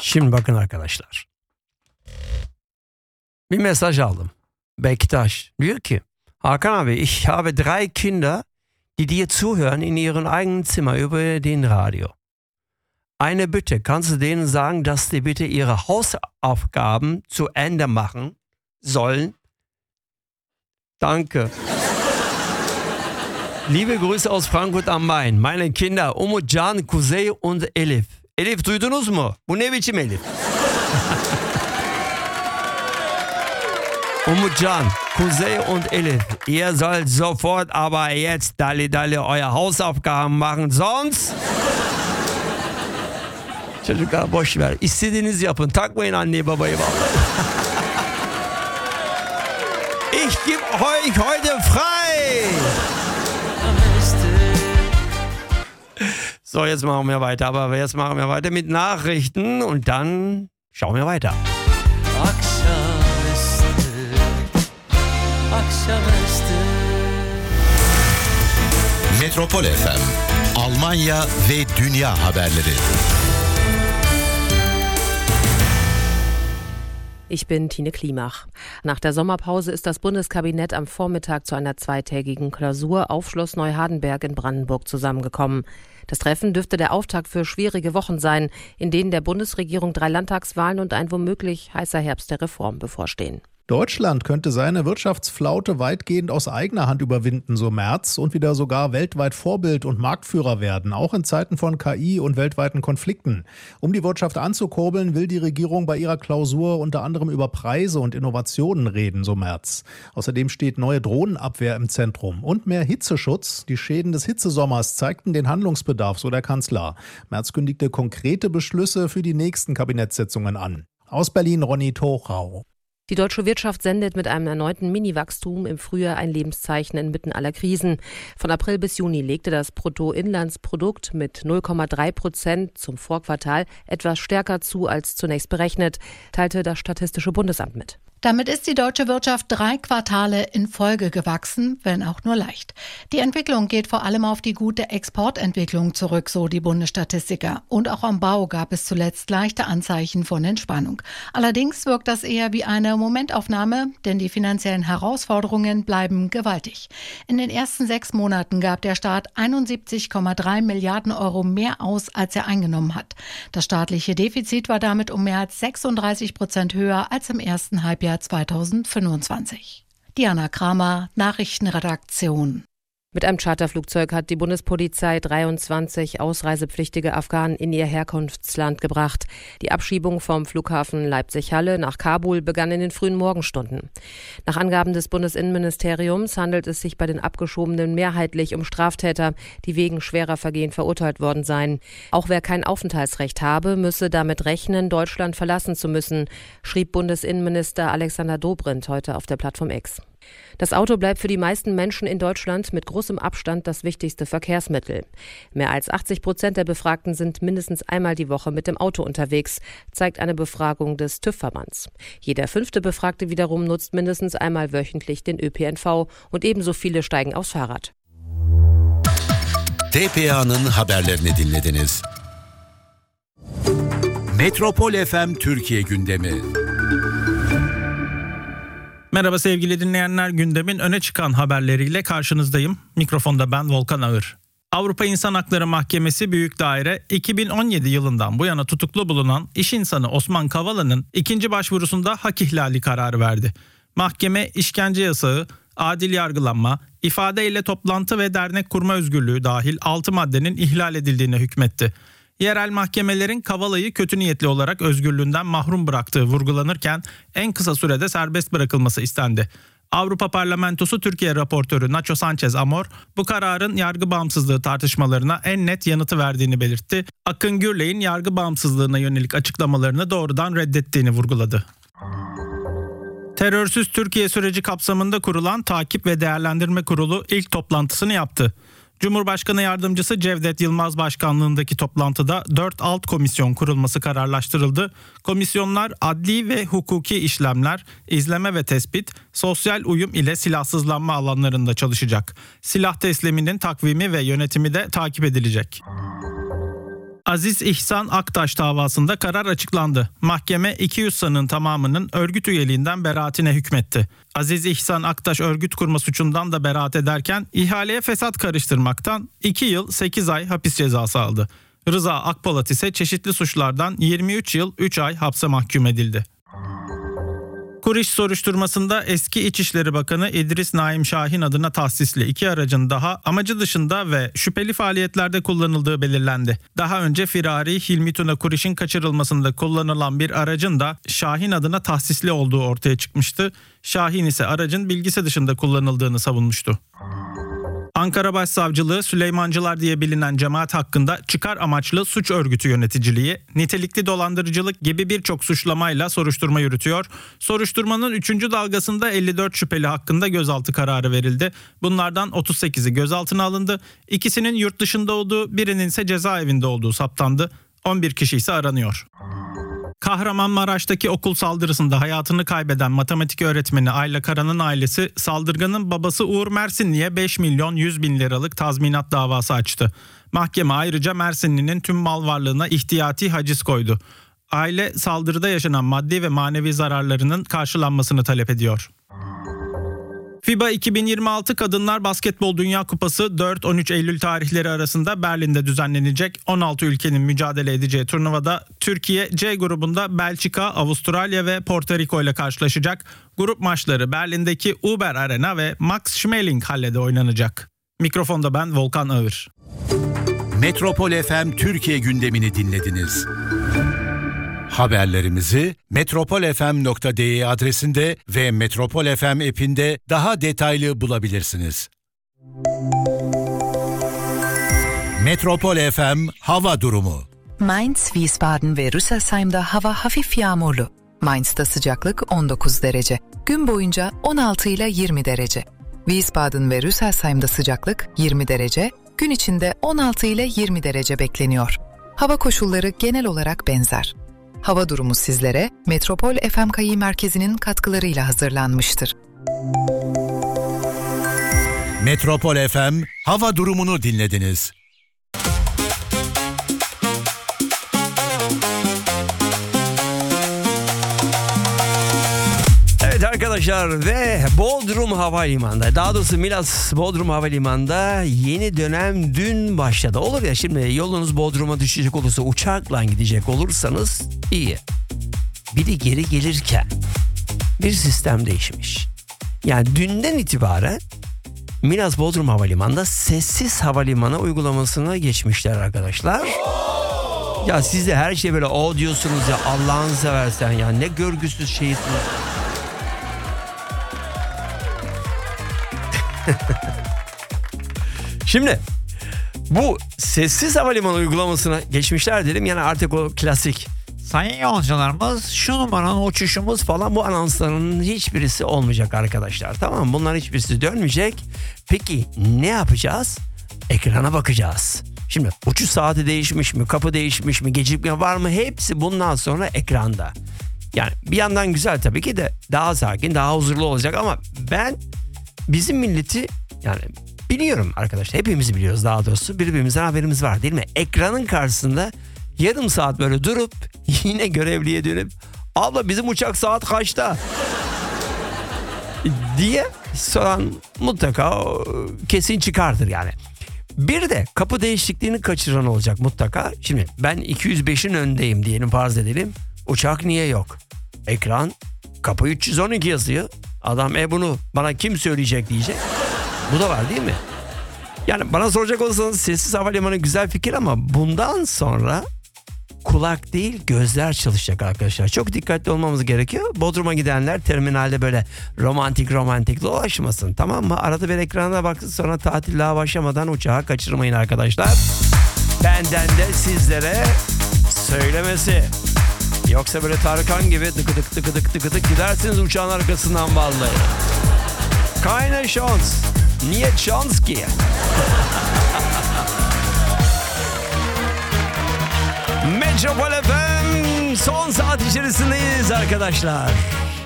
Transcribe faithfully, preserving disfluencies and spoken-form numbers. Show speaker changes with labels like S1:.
S1: Şimdi bakın arkadaşlar. Bir mesaj aldım. Bektaş diyor ki, Hakan abi, ich habe drei Kinder, die dir zuhören in ihrem eigenen Zimmer über den Radio. Eine Bitte, kannst du denen sagen, dass die bitte ihre Hausaufgaben zu Ende machen sollen? Danke. Liebe Grüße aus Frankfurt am Main. Meine Kinder Umutcan, Kuzey und Elif. Elif duydunuz mu? Bu ne biçim Elif? Umutcan, Kuzey und Elif. Ihr sollt sofort aber jetzt Dalli Dalli eure Hausaufgaben machen. Sonst... Çocuklar boş ver. İstediğiniz yapın. Takmayın anneyi babayı vallahi. Ich gebe euch heute frei. So, jetzt machen wir weiter. Aber jetzt machen wir weiter mit Nachrichten und dann schauen wir weiter.
S2: Metropol F M, Almanya ve Dünya haberleri.
S3: Ich bin Tine Klimach. Nach der Sommerpause ist das Bundeskabinett am Vormittag zu einer zweitägigen Klausur auf Schloss Neuhardenberg in Brandenburg zusammengekommen. Das Treffen dürfte der Auftakt für schwierige Wochen sein, in denen der Bundesregierung drei Landtagswahlen und ein womöglich heißer Herbst der Reform bevorstehen.
S4: Deutschland könnte seine Wirtschaftsflaute weitgehend aus eigener Hand überwinden, so Merz, und wieder sogar weltweit Vorbild und Marktführer werden, auch in Zeiten von K I und weltweiten Konflikten. Um die Wirtschaft anzukurbeln, will die Regierung bei ihrer Klausur unter anderem über Preise und Innovationen reden, so Merz. Außerdem steht neue Drohnenabwehr im Zentrum und mehr Hitzeschutz. Die Schäden des Hitzesommers zeigten den Handlungsbedarf, so der Kanzler. Merz kündigte konkrete Beschlüsse für die nächsten Kabinettssitzungen an. Aus Berlin Ronny Tochau.
S3: Die deutsche Wirtschaft sendet mit einem erneuten Mini-Wachstum im Frühjahr ein Lebenszeichen inmitten aller Krisen. Von April bis Juni legte das Bruttoinlandsprodukt mit null Komma drei Prozent zum Vorquartal etwas stärker zu als zunächst berechnet, teilte das Statistische Bundesamt mit.
S5: Damit ist die deutsche Wirtschaft drei Quartale in Folge gewachsen, wenn auch nur leicht. Die Entwicklung geht vor allem auf die gute Exportentwicklung zurück, so die Bundesstatistiker. Und auch am Bau gab es zuletzt leichte Anzeichen von Entspannung. Allerdings wirkt das eher wie eine Momentaufnahme, denn die finanziellen Herausforderungen bleiben gewaltig. In den ersten sechs Monaten gab der Staat einundsiebzig Komma drei Milliarden Euro mehr aus, als er eingenommen hat. Das staatliche Defizit war damit um mehr als sechsunddreißig Prozent höher als im ersten Halbjahr zweitausendfünfundzwanzig. Diana Kramer, Nachrichtenredaktion.
S3: Mit einem Charterflugzeug hat die Bundespolizei dreiundzwanzig ausreisepflichtige Afghanen in ihr Herkunftsland gebracht. Die Abschiebung vom Flughafen Leipzig-Halle nach Kabul begann in den frühen Morgenstunden. Nach Angaben des Bundesinnenministeriums handelt es sich bei den Abgeschobenen mehrheitlich um Straftäter, die wegen schwerer Vergehen verurteilt worden seien. Auch wer kein Aufenthaltsrecht habe, müsse damit rechnen, Deutschland verlassen zu müssen, schrieb Bundesinnenminister Alexander Dobrindt heute auf der Plattform X. Das Auto bleibt für die meisten Menschen in Deutschland mit großem Abstand das wichtigste Verkehrsmittel. Mehr als achtzig Prozent der Befragten sind mindestens einmal die Woche mit dem Auto unterwegs, zeigt eine Befragung des TÜV-Verbands. Jeder fünfte Befragte wiederum nutzt mindestens einmal wöchentlich den Ö P N V und ebenso viele steigen aufs Fahrrad.
S2: T P A'nın haberlerini dinlediniz. Metropol F M Türkiye gündemi.
S6: Merhaba sevgili dinleyenler, gündemin öne çıkan haberleriyle karşınızdayım. Mikrofonda ben Volkan Ağır. Avrupa İnsan Hakları Mahkemesi Büyük Daire iki bin on yedi yılından bu yana tutuklu bulunan iş insanı Osman Kavala'nın ikinci başvurusunda hak ihlali kararı verdi. Mahkeme işkence yasağı, adil yargılanma, ifade ile toplantı ve dernek kurma özgürlüğü dahil altı maddenin ihlal edildiğine hükmetti. Yerel mahkemelerin Kavala'yı kötü niyetli olarak özgürlüğünden mahrum bıraktığı vurgulanırken en kısa sürede serbest bırakılması istendi. Avrupa Parlamentosu Türkiye raportörü Nacho Sanchez Amor bu kararın yargı bağımsızlığı tartışmalarına en net yanıtı verdiğini belirtti. Akın Gürley'in yargı bağımsızlığına yönelik açıklamalarını doğrudan reddettiğini vurguladı. Terörsüz Türkiye süreci kapsamında kurulan Takip ve Değerlendirme Kurulu ilk toplantısını yaptı. Cumhurbaşkanı Yardımcısı Cevdet Yılmaz başkanlığındaki toplantıda dört alt komisyon kurulması kararlaştırıldı. Komisyonlar adli ve hukuki işlemler, izleme ve tespit, sosyal uyum ile silahsızlanma alanlarında çalışacak. Silah tesliminin takvimi ve yönetimi de takip edilecek. Aziz İhsan Aktaş davasında karar açıklandı. Mahkeme iki yüz sanığın tamamının örgüt üyeliğinden beraatine hükmetti. Aziz İhsan Aktaş örgüt kurma suçundan da beraat ederken ihaleye fesat karıştırmaktan iki yıl sekiz ay hapis cezası aldı. Rıza Akpolat ise çeşitli suçlardan yirmi üç yıl üç ay hapse mahkum edildi. Kuriş soruşturmasında eski İçişleri Bakanı İdris Naim Şahin adına tahsisli iki aracın daha amacı dışında ve şüpheli faaliyetlerde kullanıldığı belirlendi. Daha önce firari Hilmi Tuna Kuriş'in kaçırılmasında kullanılan bir aracın da Şahin adına tahsisli olduğu ortaya çıkmıştı. Şahin ise aracın bilgisi dışında kullanıldığını savunmuştu. Ankara Başsavcılığı Süleymancılar diye bilinen cemaat hakkında çıkar amaçlı suç örgütü yöneticiliği, nitelikli dolandırıcılık gibi birçok suçlamayla soruşturma yürütüyor. Soruşturmanın üçüncü dalgasında elli dört şüpheli hakkında gözaltı kararı verildi. Bunlardan otuz sekizi gözaltına alındı. İkisinin yurt dışında olduğu, birinin ise cezaevinde olduğu saptandı. on bir kişi ise aranıyor. Kahramanmaraş'taki okul saldırısında hayatını kaybeden matematik öğretmeni Ayla Kara'nın ailesi saldırganın babası Uğur Mersinli'ye beş milyon yüz bin liralık tazminat davası açtı. Mahkeme ayrıca Mersinli'nin tüm mal varlığına ihtiyati haciz koydu. Aile saldırıda yaşanan maddi ve manevi zararlarının karşılanmasını talep ediyor. FIBA iki bin yirmi altı Kadınlar Basketbol Dünya Kupası dört on üç Eylül tarihleri arasında Berlin'de düzenlenecek. on altı ülkenin mücadele edeceği turnuvada Türkiye C grubunda Belçika, Avustralya ve Porto Rico ile karşılaşacak. Grup maçları Berlin'deki Uber Arena ve Max Schmeling Halle'de oynanacak. Mikrofonda ben Volkan Ağır.
S2: Metropol F M Türkiye gündemini dinlediniz. Haberlerimizi metropol f m nokta d e adresinde ve Metropol F M app'inde daha detaylı bulabilirsiniz. Metropol F M hava durumu.
S7: Mainz, Wiesbaden ve Rüsselsheim'da hava hafif yağmurlu. Mainz'da sıcaklık on dokuz derece. Gün boyunca on altı ile yirmi derece. Wiesbaden ve Rüsselsheim'da sıcaklık yirmi derece. Gün içinde on altı ile yirmi derece bekleniyor. Hava koşulları genel olarak benzer. Hava durumu sizlere Metropol F M Kayı Merkezi'nin katkılarıyla hazırlanmıştır.
S2: Metropol F M hava durumunu dinlediniz.
S1: Evet arkadaşlar ve Bodrum Havalimanı'nda, daha doğrusu Milas Bodrum Havalimanı'nda yeni dönem dün başladı. Olur ya, şimdi yolunuz Bodrum'a düşecek olursa, uçakla gidecek olursanız iyi. Bir de geri gelirken bir sistem değişmiş. Yani dünden itibaren Milas Bodrum Havalimanı'nda sessiz havalimanı uygulamasına geçmişler arkadaşlar. Ya siz de her şey böyle o diyorsunuz ya, Allah'ını seversen ya, ne görgüsüz şeysiniz. Şimdi bu sessiz havalimanı uygulamasına geçmişler dedim. Yani artık o klasik sayın yolcularımız şu numaranın uçuşumuz falan, bu anonsların hiçbirisi olmayacak arkadaşlar. Tamam mı? Bunların hiçbirisi dönmeyecek. Peki ne yapacağız? Ekrana bakacağız. Şimdi uçuş saati değişmiş mi? Kapı değişmiş mi? Gecikme var mı? Hepsi bundan sonra ekranda. Yani bir yandan güzel tabii ki de, daha sakin, daha huzurlu olacak ama ben bizim milleti yani biliyorum arkadaşlar, hepimiz biliyoruz daha doğrusu, birbirimizden haberimiz var değil mi? Ekranın karşısında yarım saat böyle durup yine görevliye dönüp abla bizim uçak saat kaçta diye soran mutlaka kesin çıkardır yani. Bir de kapı değişikliğini kaçıran olacak mutlaka. Şimdi ben iki yüz beşin önündeyim diyelim, farz edelim. Uçak niye yok? Ekran kapı üç yüz on iki yazıyor. Adam e bunu bana kim söyleyecek diyecek. Bu da var değil mi? Yani bana soracak olursanız sessiz havalimanı güzel fikir ama bundan sonra kulak değil gözler çalışacak arkadaşlar. Çok dikkatli olmamız gerekiyor. Bodrum'a gidenler terminalde böyle romantik romantik dolaşmasın, tamam mı? Arada bir ekrana baksın, sonra tatil daha başlamadan uçağı kaçırmayın arkadaşlar. Benden de sizlere söylemesi. Yoksa böyle Tarkan gibi tıkı tık tıkı tık tıkı tık gidersiniz uçağın arkasından vallahi. Keine Chance. Niye şans ki? Metropol F M son saat içerisindeyiz arkadaşlar.